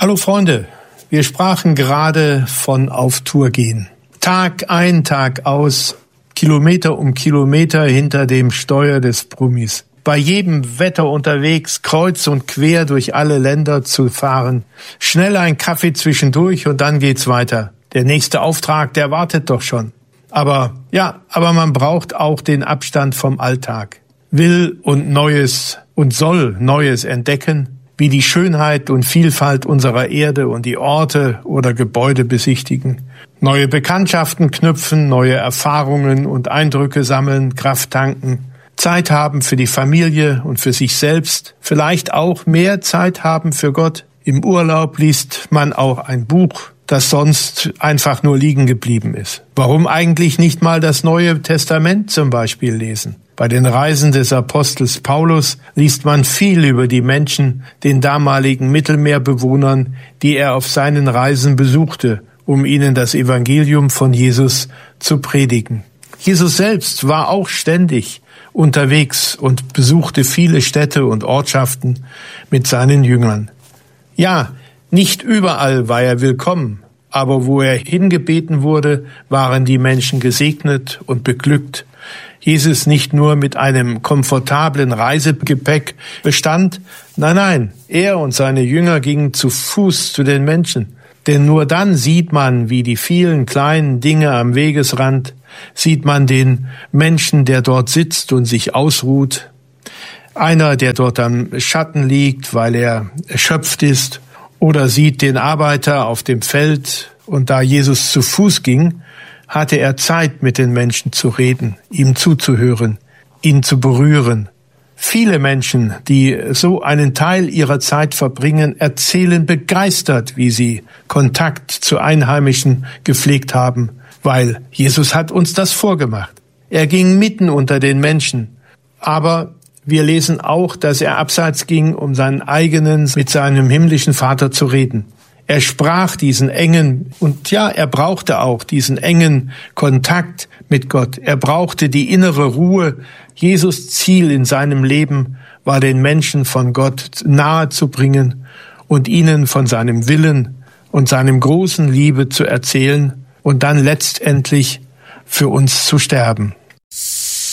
Hallo Freunde, wir sprachen gerade von auf Tour gehen. Tag ein, Tag aus, Kilometer um Kilometer hinter dem Steuer des Brummis. Bei jedem Wetter unterwegs, kreuz und quer durch alle Länder zu fahren. Schnell ein Kaffee zwischendurch und dann geht's weiter. Der nächste Auftrag, der wartet doch schon. Aber man braucht auch den Abstand vom Alltag. Will und Neues und soll Neues entdecken, wie die Schönheit und Vielfalt unserer Erde und die Orte oder Gebäude besichtigen, neue Bekanntschaften knüpfen, neue Erfahrungen und Eindrücke sammeln, Kraft tanken, Zeit haben für die Familie und für sich selbst, vielleicht auch mehr Zeit haben für Gott. Im Urlaub liest man auch ein Buch, das sonst einfach nur liegen geblieben ist. Warum eigentlich nicht mal das Neue Testament zum Beispiel lesen? Bei den Reisen des Apostels Paulus liest man viel über die Menschen, den damaligen Mittelmeerbewohnern, die er auf seinen Reisen besuchte, um ihnen das Evangelium von Jesus zu predigen. Jesus selbst war auch ständig unterwegs und besuchte viele Städte und Ortschaften mit seinen Jüngern. Ja, nicht überall war er willkommen, aber wo er hingebeten wurde, waren die Menschen gesegnet und beglückt. Jesus nicht nur mit einem komfortablen Reisegepäck bestand, nein, er und seine Jünger gingen zu Fuß zu den Menschen. Denn nur dann sieht man, wie die vielen kleinen Dinge am Wegesrand, sieht man den Menschen, der dort sitzt und sich ausruht, einer, der dort am Schatten liegt, weil er erschöpft ist, oder sieht den Arbeiter auf dem Feld. Und da Jesus zu Fuß ging, hatte er Zeit, mit den Menschen zu reden, ihm zuzuhören, ihn zu berühren. Viele Menschen, die so einen Teil ihrer Zeit verbringen, erzählen begeistert, wie sie Kontakt zu Einheimischen gepflegt haben, weil Jesus hat uns das vorgemacht. Er ging mitten unter den Menschen, aber wir lesen auch, dass er abseits ging, um seinen eigenen, mit seinem himmlischen Vater zu reden. Er sprach diesen engen, und ja, er brauchte auch diesen engen Kontakt mit Gott. Er brauchte die innere Ruhe. Jesus' Ziel in seinem Leben war, den Menschen von Gott nahe zu bringen und ihnen von seinem Willen und seinem großen Liebe zu erzählen und dann letztendlich für uns zu sterben.